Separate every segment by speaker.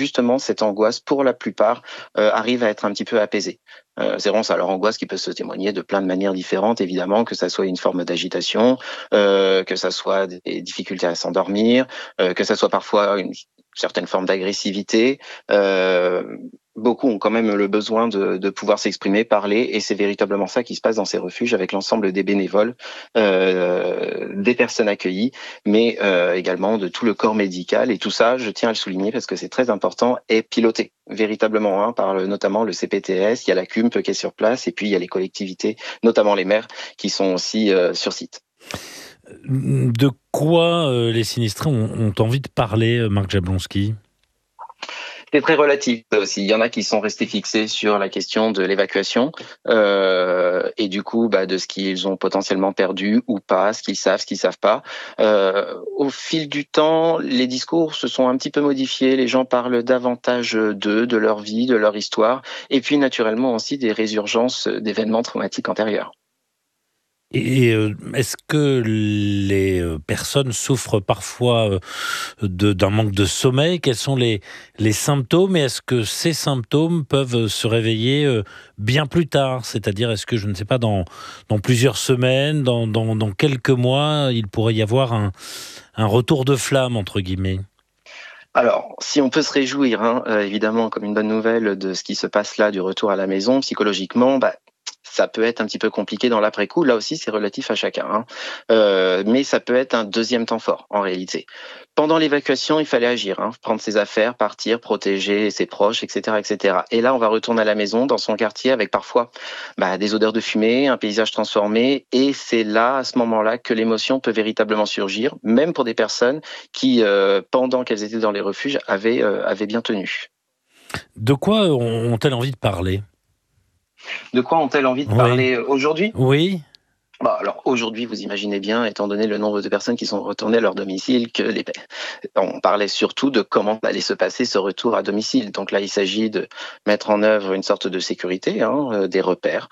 Speaker 1: justement cette angoisse, pour la plupart, arrive à être un petit peu apaisée. C'est vraiment ça, leur angoisse qui peut se témoigner de plein de manières différentes, évidemment, que ça soit une forme d'agitation, que ça soit des difficultés à s'endormir, que ça soit parfois une certaine forme d'agressivité. Beaucoup ont quand même le besoin de pouvoir s'exprimer, parler, et c'est véritablement ça qui se passe dans ces refuges avec l'ensemble des bénévoles, des personnes accueillies, mais également de tout le corps médical. Et tout ça, je tiens à le souligner parce que c'est très important, est piloté véritablement par notamment le CPTS. Il y a la CUMP qui est sur place, et puis il y a les collectivités, notamment les maires, qui sont aussi sur site.
Speaker 2: De quoi les sinistrés ont envie de parler, Marc Jablonski ?
Speaker 1: C'est très relatif aussi. Il y en a qui sont restés fixés sur la question de l'évacuation et du coup de ce qu'ils ont potentiellement perdu ou pas, ce qu'ils savent pas. Au fil du temps, les discours se sont un petit peu modifiés. Les gens parlent davantage d'eux, de leur vie, de leur histoire, et puis naturellement aussi des résurgences d'événements traumatiques antérieurs.
Speaker 2: Et est-ce que les personnes souffrent parfois d'un manque de sommeil ? Quels sont les symptômes ? Et est-ce que ces symptômes peuvent se réveiller bien plus tard ? C'est-à-dire, est-ce que, je ne sais pas, dans plusieurs semaines, dans quelques mois, il pourrait y avoir un retour de flamme, entre guillemets ?
Speaker 1: Alors, si on peut se réjouir, évidemment, comme une bonne nouvelle de ce qui se passe là, du retour à la maison, psychologiquement, ça peut être un petit peu compliqué dans l'après-coup. Là aussi, c'est relatif à chacun. Mais ça peut être un deuxième temps fort, en réalité. Pendant l'évacuation, il fallait agir, prendre ses affaires, partir, protéger ses proches, etc., etc. Et là, on va retourner à la maison, dans son quartier, avec parfois des odeurs de fumée, un paysage transformé. Et c'est là, à ce moment-là, que l'émotion peut véritablement surgir, même pour des personnes qui, pendant qu'elles étaient dans les refuges, avaient bien tenu.
Speaker 2: De quoi ont-elles envie de parler ?
Speaker 1: De quoi ont-elles envie de parler aujourd'hui ?
Speaker 2: Oui.
Speaker 1: Alors aujourd'hui, vous imaginez bien, étant donné le nombre de personnes qui sont retournées à leur domicile, on parlait surtout de comment allait se passer ce retour à domicile. Donc là, il s'agit de mettre en œuvre une sorte de sécurité, des repères.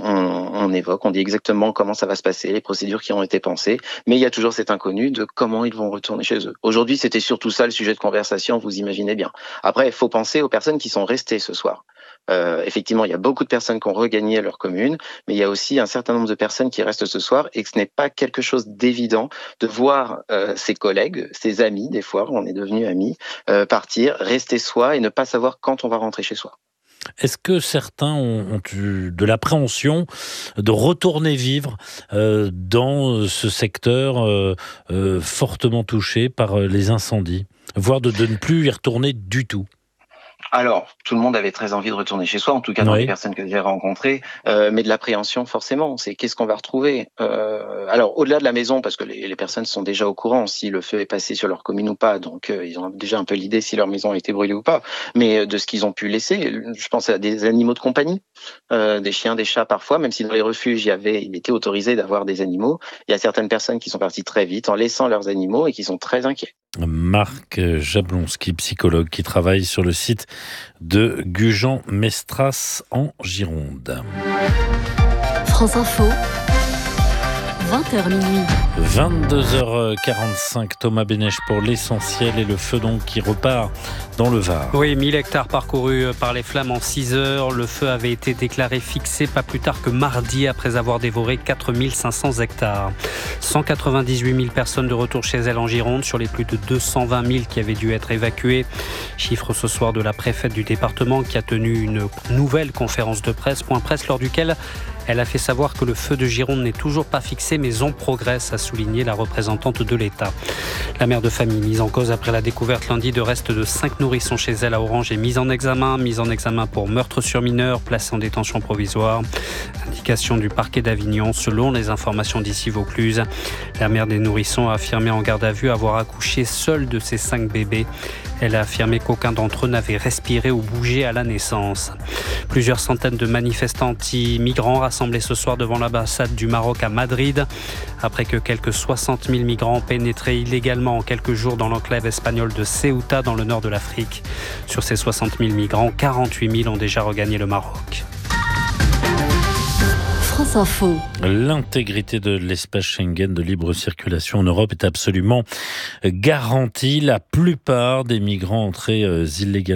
Speaker 1: On évoque, on dit exactement comment ça va se passer, les procédures qui ont été pensées, mais il y a toujours cet inconnu de comment ils vont retourner chez eux. Aujourd'hui, c'était surtout ça le sujet de conversation, vous imaginez bien. Après, il faut penser aux personnes qui sont restées ce soir. Effectivement, il y a beaucoup de personnes qui ont regagné leur commune, mais il y a aussi un certain nombre de personnes qui restent ce soir, et que ce n'est pas quelque chose d'évident de voir ses collègues, ses amis, des fois, on est devenus amis, partir, rester soi et ne pas savoir quand on va rentrer chez soi.
Speaker 2: Est-ce que certains ont eu de l'appréhension de retourner vivre dans ce secteur fortement touché par les incendies, voire de ne plus y retourner du tout ?
Speaker 1: Alors, tout le monde avait très envie de retourner chez soi, en tout cas dans les personnes que j'ai rencontrées, mais de l'appréhension forcément, c'est qu'est-ce qu'on va retrouver. Alors, au-delà de la maison, parce que les personnes sont déjà au courant si le feu est passé sur leur commune ou pas, donc ils ont déjà un peu l'idée si leur maison a été brûlée ou pas, mais de ce qu'ils ont pu laisser, je pense à des animaux de compagnie, des chiens, des chats parfois, même si dans les refuges il était autorisé d'avoir des animaux, il y a certaines personnes qui sont parties très vite en laissant leurs animaux et qui sont très inquiets.
Speaker 2: Marc Jablonski, psychologue qui travaille sur le site de Gujan-Mestras en Gironde.
Speaker 3: France Info, 20h minuit.
Speaker 2: 22h45, Thomas Bénèche pour l'essentiel, et le feu donc qui repart dans le Var.
Speaker 4: Oui, 1000 hectares parcourus par les flammes en 6 heures. Le feu avait été déclaré fixé pas plus tard que mardi après avoir dévoré 4500 hectares. 198 000 personnes de retour chez elles en Gironde sur les plus de 220 000 qui avaient dû être évacuées. Chiffre ce soir de la préfète du département qui a tenu une nouvelle conférence de presse, point presse lors duquel elle a fait savoir que le feu de Gironde n'est toujours pas fixé, mais on progresse, a souligné la représentante de l'État. La mère de famille, mise en cause après la découverte lundi de restes de 5 nourrissons chez elle à Orange, est mise en examen pour meurtre sur mineur, placée en détention provisoire. Indication du parquet d'Avignon, selon les informations d'ici Vaucluse. La mère des nourrissons a affirmé en garde à vue avoir accouché seule de ses 5 bébés. Elle a affirmé qu'aucun d'entre eux n'avait respiré ou bougé à la naissance. Plusieurs centaines de manifestants anti-migrants rassemblés ce soir devant l'ambassade du Maroc à Madrid, après que quelques 60 000 migrants ont pénétré illégalement en quelques jours dans l'enclave espagnole de Ceuta, dans le nord de l'Afrique. Sur ces 60 000 migrants, 48 000 ont déjà regagné le Maroc.
Speaker 3: France Info.
Speaker 2: L'intégrité de l'espace Schengen de libre circulation en Europe est absolument garantie. La plupart des migrants entrés illégalement